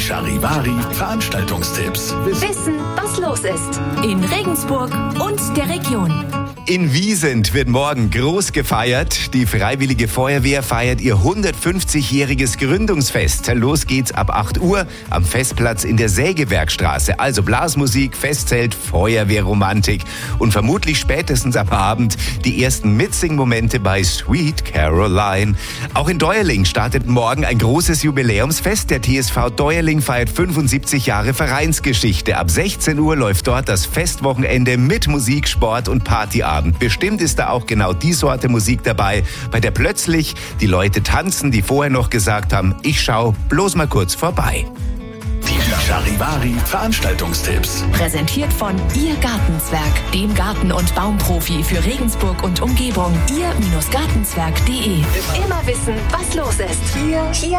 Charivari Veranstaltungstipps. Wissen, was los ist. In Regensburg und der Region. In Wiesent wird morgen groß gefeiert. Die Freiwillige Feuerwehr feiert ihr 150-jähriges Gründungsfest. Los geht's ab 8 Uhr am Festplatz in der Sägewerkstraße. Also Blasmusik, Festzelt, Feuerwehrromantik und vermutlich spätestens am Abend die ersten Mitsing-Momente bei Sweet Caroline. Auch in Deuerling startet morgen ein großes Jubiläumsfest. Der TSV Deuerling feiert 75 Jahre Vereinsgeschichte. Ab 16 Uhr läuft dort das Festwochenende mit Musik, Sport und Partyabend. Bestimmt ist da auch genau die Sorte Musik dabei, bei der plötzlich die Leute tanzen, die vorher noch gesagt haben, ich schau bloß mal kurz vorbei. Die Charivari Veranstaltungstipps. Präsentiert von Ihr Gartenzwerg, dem Garten- und Baumprofi für Regensburg und Umgebung. Ihr-Gartenzwerg.de. Immer wissen, was los ist. Hier